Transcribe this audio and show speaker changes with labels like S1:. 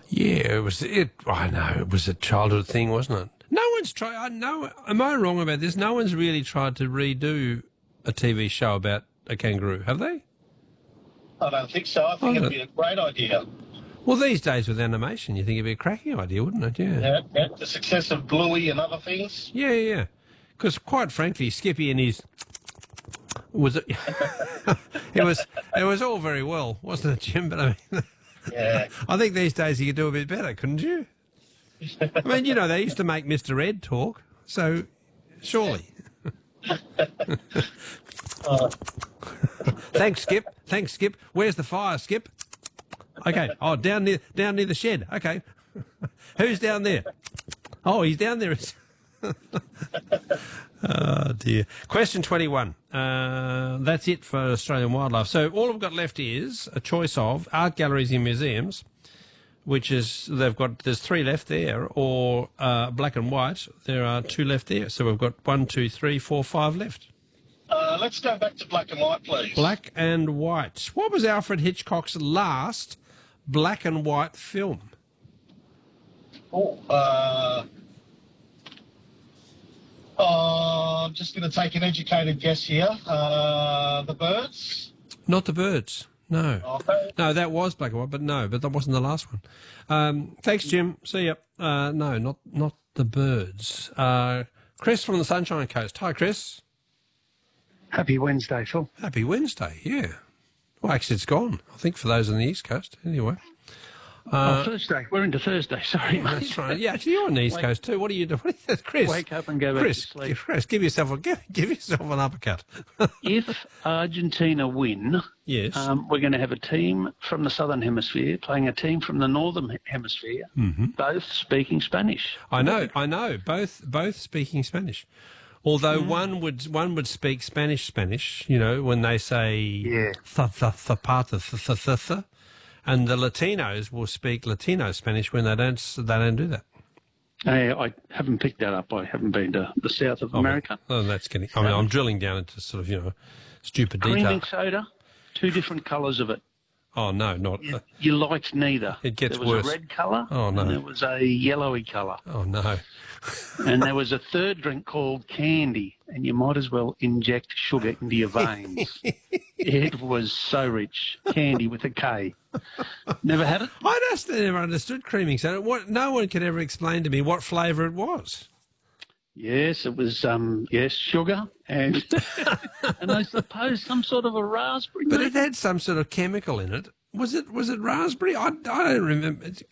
S1: Yeah, it was. I know it was a childhood thing, wasn't it? No one's tried. I know. Am I wrong about this? No one's really tried to redo a TV show about a kangaroo, have they?
S2: I don't think so. I think it'd be a great idea.
S1: Well, these days with animation, you think it'd be a cracking idea, wouldn't it? Yeah.
S2: Yeah. The success of Bluey and other things.
S1: Yeah. Because quite frankly, Skippy and his was it was all very well, wasn't it, Jim? But I mean,
S2: Yeah.
S1: I think these days you could do a bit better, couldn't you? I mean, they used to make Mr. Ed talk, so surely. Thanks, Skip. Where's the fire, Skip? Okay. Oh, down near the shed. Okay. Who's down there? Oh, he's down there. Oh, dear. Question 21. That's it for Australian wildlife. So all we've got left is a choice of art galleries and museums, which is, there's 3 left there, or black and white. There are 2 left there. So we've got 1, 2, 3, 4, 5 left.
S2: Let's go back to black and white, please.
S1: Black and white. What was Alfred Hitchcock's last black and white film?
S2: I'm just going to take an educated guess here. The Birds?
S1: Not The Birds. No.
S2: Okay.
S1: No, that was black and white, but that wasn't the last one. Thanks, Jim. See ya. No, not The Birds. Chris from the Sunshine Coast. Hi, Chris.
S3: Happy Wednesday, Phil.
S1: Happy Wednesday, yeah. Well, actually, it's gone, I think, for those on the East Coast. Anyway.
S3: Thursday. We're into Thursday. Sorry, mate.
S1: That's right. Yeah, actually, you're on the East Coast too. What are you doing? Chris?
S3: Wake up and go back to sleep.
S1: Chris, give yourself an uppercut.
S3: If Argentina win,
S1: yes,
S3: we're going to have a team from the Southern Hemisphere playing a team from the Northern Hemisphere, both speaking Spanish.
S1: I know. Both speaking Spanish. Although one would speak Spanish, when they say th, and the Latinos will speak Latino Spanish when they don't do that.
S3: I haven't picked that up. I haven't been to the south of America.
S1: Oh, that's getting. I mean, I'm drilling down into sort of stupid detail.
S3: Creaming soda, 2 different colours of it.
S1: Oh no, not.
S3: You liked neither.
S1: It gets
S3: worse. There was a red colour.
S1: Oh no.
S3: And there was a yellowy colour.
S1: Oh no.
S3: And there was a third drink called Candy, and you might as well inject sugar into your veins. It was so rich. Candy with a K. Never had it?
S1: I just never understood creaming soda. No one could ever explain to me what flavour it was.
S3: Yes, it was, sugar and and I suppose some sort of a raspberry.
S1: But it had some sort of chemical in it. Was it raspberry? I don't remember.